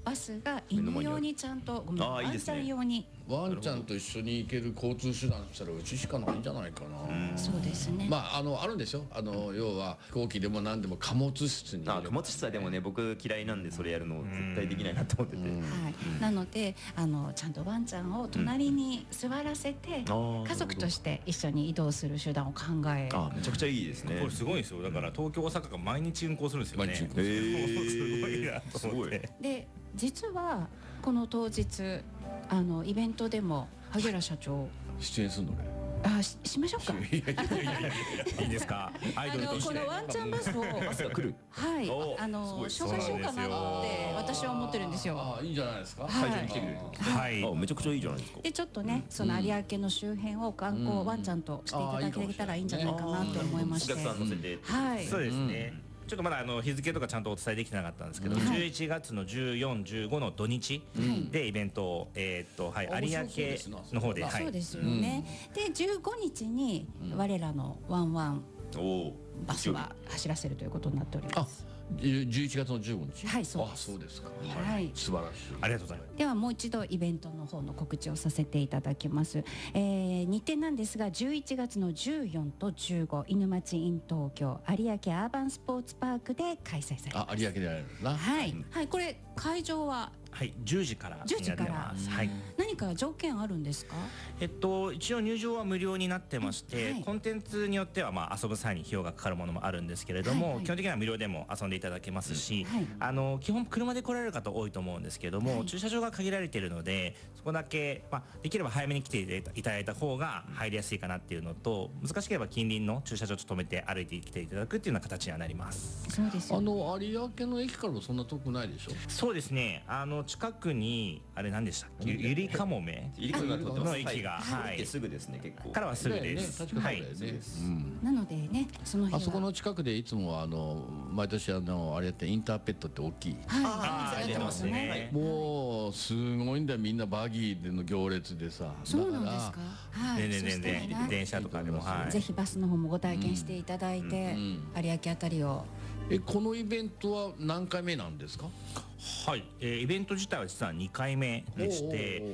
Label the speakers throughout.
Speaker 1: バスが犬用にちゃんとワンちゃん用に。
Speaker 2: ワンちゃんと一緒に行ける交通手段としたらうちしかないんじゃないかな。
Speaker 1: そうですね。
Speaker 2: あるんですよ。要は飛行機でも何でも貨物室に。
Speaker 3: 貨物室はでもね、僕嫌いなんでそれやるの絶対できないなと思ってて。
Speaker 1: なのでちゃんとワンちゃんを隣に座らせて、家族として一緒に移動する手段を考え。
Speaker 3: めちゃくちゃいいですね。
Speaker 4: これすごいですよ。だから東京大阪が毎日運行するんですよね。すごいなと思って。
Speaker 1: で実はこの当日イベントでも萩原社長
Speaker 2: 出演するのね。
Speaker 1: しましょうか。
Speaker 4: いいですか。アイドルとして
Speaker 1: このワンちゃんバスを
Speaker 3: バスが来る。
Speaker 1: はい、紹介しようかなって私は思ってるんですよ。
Speaker 2: いいんじゃないですか。
Speaker 3: 会場に来てくれる。
Speaker 4: はい。
Speaker 3: めちゃくちゃいいじゃないですか。
Speaker 1: でちょっとね、その有明の周辺を観光ワンちゃんとしていただけたらいいんじゃないかなと思いまして。
Speaker 3: お客さん乗せて。
Speaker 1: はい。
Speaker 4: そうですね。ちょっとまだ日付とかちゃんとお伝えできてなかったんですけど、11月の14、15の土日でイベントを有明の方で、
Speaker 1: そうですよね。で15日に我らのワンワンバスは走らせるということになっております。
Speaker 2: 11月の15日。
Speaker 1: はい、そうです。
Speaker 2: そうですか。
Speaker 1: はい、
Speaker 2: 素晴らしい。
Speaker 4: ありがとうございます。
Speaker 1: ではもう一度イベントの方の告知をさせていただきます。日程なんですが、11月の14と15、犬町 in 東京有明アーバンスポーツパークで開催されます。
Speaker 2: 有明でやるな。
Speaker 1: はいはい。これ会場は
Speaker 4: 10時から
Speaker 1: 10時から。
Speaker 4: はい。
Speaker 1: 何か条件あるんですか？
Speaker 4: 一応入場は無料になってまして、コンテンツによっては遊ぶ際に費用がかかるものもあるんですけれども、基本的には無料でも遊んでいただけますし、基本車で来られる方多いと思うんですけども、駐車場が限られているので、そこだけできれば早めに来ていただいた方が入りやすいかなっていうのと、難しければ近隣の駐車場ちょっと止めて歩いてきていただくっていうような形にはなります。
Speaker 1: そうですよね。
Speaker 2: 有明の駅からもそんな遠くないでしょ？
Speaker 4: そうですね。近くにあれ何でしたっけ？ゆりかもめの駅が
Speaker 3: すぐですね。結構
Speaker 4: からはすぐです。
Speaker 2: はい。
Speaker 1: なのでね、その日は
Speaker 2: あそこの近くでいつも毎年あれやってインターペットって大きい。
Speaker 4: 出てますね。
Speaker 2: もうすごいんだよ、みんなバギーでの行列でさ。
Speaker 1: そうなんですか。はい。
Speaker 4: 電車とかでも
Speaker 1: ぜひバスの方もご体験していただいて、有明あたりを。
Speaker 2: このイベントは何回目なんですか？
Speaker 4: はい、イベント自体は実は2回目でして、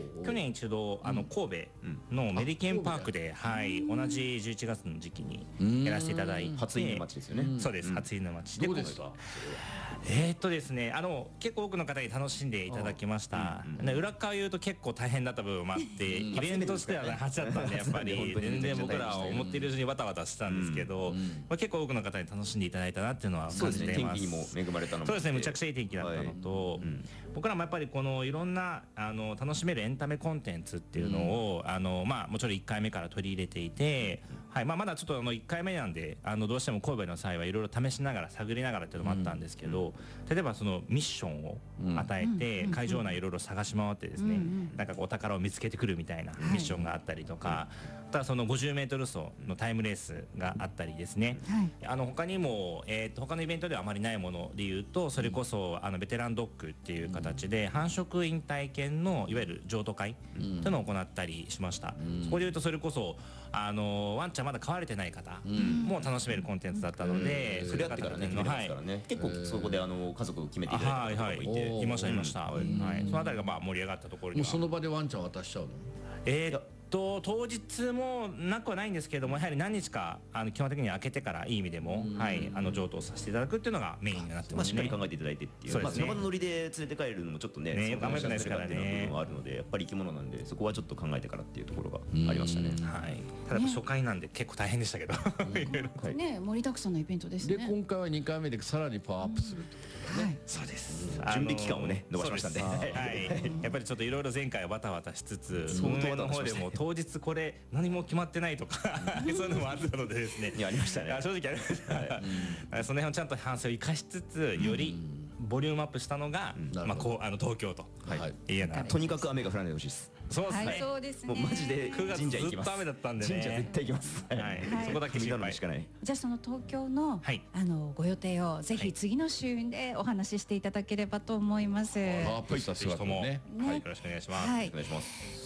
Speaker 4: 去年一度神戸のメリケンパークで、同じ11月の時期にやらせていただいて、
Speaker 3: 初犬町ですよね。
Speaker 4: そうです、初犬町
Speaker 2: で。どうですか？
Speaker 4: ですね、結構多くの方に楽しんでいただきました。裏側言うと結構大変だった部分もあってイベントとしては初だったんで、やっぱり全然僕らは思っているうちにバタバタしてたんですけど、結構多くの方に楽しんでいただいたなっていうのは感じています。
Speaker 3: 天気にも恵まれたのも、
Speaker 4: そうですね、むちゃくちゃいい天気だったのと、僕らもやっぱりこのいろんな楽しめるエンタメコンテンツっていうのをもちろん1回目から取り入れていて、まだちょっと1回目なんでどうしても神戸の際はいろいろ試しながら探りながらっていうのもあったんですけど、例えばそのミッションを与えて会場内いろいろ探し回ってですね、なんかお宝を見つけてくるみたいなミッションがあったりとか、あとはその 50m 走のタイムレースがあったりですね、他にも他のイベントではあまりないものでいうと、それこそベテランドッグっていう形で繁殖引退犬のいわゆる譲渡会というのを行ったりしました。そこでいうとそれこそワンちゃんまだ飼われてない方も楽しめるコンテンツだったので、
Speaker 3: それやってからね決めてますからね。結構そこで家族を決めていただいた方もいて、
Speaker 4: いましたそのあたりが盛り上がったところには、
Speaker 2: もうその場でワンちゃん渡しちゃうの？
Speaker 4: 当日もなくはないんですけれども、やはり何日か基本的に開けてからいい意味でも譲渡させていただくっていうのがメインになってますね。
Speaker 3: しっかり考えていただいてっていう、その場のノリで連れて帰るのもちょっとね、
Speaker 4: あんまりないですからね、
Speaker 3: あるので、やっぱり生き物なんでそこはちょっと考えてからっていうところがありましたね。
Speaker 4: ただ初回なんで結構大変でしたけど
Speaker 1: ね、盛りだくさんのイベントですね。
Speaker 2: で今回は2回目でさらにパワーアップするってことね。
Speaker 4: そうです。
Speaker 3: 準備期間をね伸ばしましたんで、
Speaker 4: やっぱりちょっといろいろ前回はバタバタしつつ、運営の方でも当日これ何も決まってないとかそういうのもあったのでですね、
Speaker 3: ありましたね、
Speaker 4: 正直ありました。その辺をちゃんと反省を生かしつつ、よりボリュームアップしたのが東京というような。
Speaker 3: とにかく雨が降らないでほしいです。
Speaker 1: そうですね。
Speaker 3: もうマジで
Speaker 4: 9月ずっと雨だったんでね、
Speaker 3: 神社絶対行きます。
Speaker 4: そこだけ心配
Speaker 3: しかない。
Speaker 1: じゃあその東京のご予定をぜひ次の週でお話ししていただければと思います。
Speaker 2: パワーアップした姿もね、
Speaker 4: よろしくお願いします。
Speaker 3: お願いします。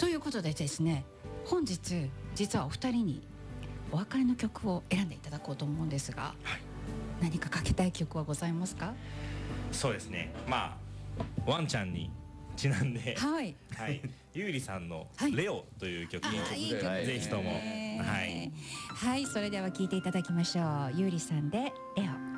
Speaker 1: ということでですね、本日実はお二人にお別れの曲を選んでいただこうと思うんですが、何かかけたい曲はございますか？
Speaker 4: そうですね、ワンちゃんにちなんで、
Speaker 1: はい
Speaker 4: 優里さんの
Speaker 1: はい
Speaker 4: レオという曲を
Speaker 1: いい曲
Speaker 3: はい
Speaker 4: ぜひとも
Speaker 1: はい、それでは聴いていただきましょう。優里さんでレオ。